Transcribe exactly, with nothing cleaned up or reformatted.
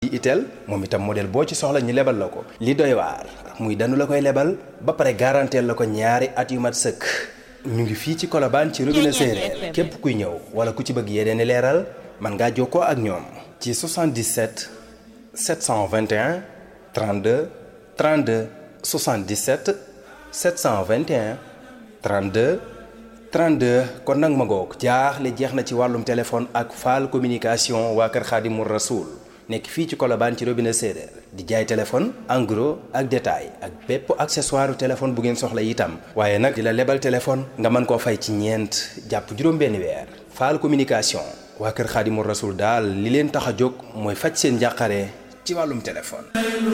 itel moom itam modèle boo ci soxla ñu lebal la ko li doy waar muy danu la koy lebal ba pare garanteel la ko ñaari at yu mat sëkk ñu ngi fii ci Colobane ci robinet séeréer képp kuy ñëw wala ku ci bëgg yeneen leeral man ngaa jokkoo ak ñoom ci soixante-dix-sept sept cent vingt et un trente-deux trente-deux soixante-dix-sept sept cent vingt et un trente-deux trente-deux kon nag ma ngoog jaaxle jeex na ci wàllum téléphone ak Fall communication waa kër Xaadimu Rasuul nekk fii ci Colobane ci robinet séeréer di jaay téléphone en gros ak détail ak bépp accessoire téléphone bu ngeen soxla itam waaye nag di la lebal téléphone nga mën koo fay ci ñeent jàpp juróom-benn weer Fall communication waa kër Xaadimu Rasuul daal li leen tax a jóg mooy faj seen njàqare ci wàllum téléphone